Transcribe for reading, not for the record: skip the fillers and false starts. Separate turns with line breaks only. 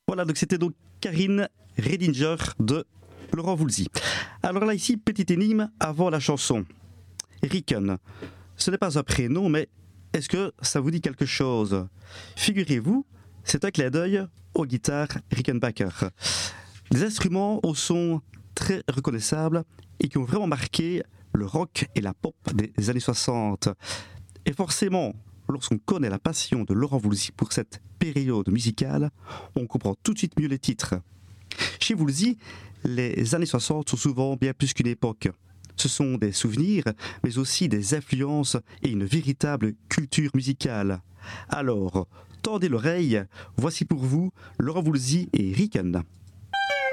Voilà, donc c'était donc Karine Redinger de Laurent Voulzy. Alors là, ici, petite énigme avant la chanson. Ricken, ce n'est pas un prénom, mais est-ce que ça vous dit quelque chose? Figurez-vous, c'est un clin d'œil aux guitares Rickenbacker. Des instruments au son très reconnaissables et qui ont vraiment marqué le rock et la pop des années 60. Et forcément, lorsqu'on connaît la passion de Laurent Voulzy pour cette période musicale, on comprend tout de suite mieux les titres. Chez Voulzy, les années 60 sont souvent bien plus qu'une époque. Ce sont des souvenirs, mais aussi des influences et une véritable culture musicale. Alors, tendez l'oreille, voici pour vous Laurent Voulzy et Ricken.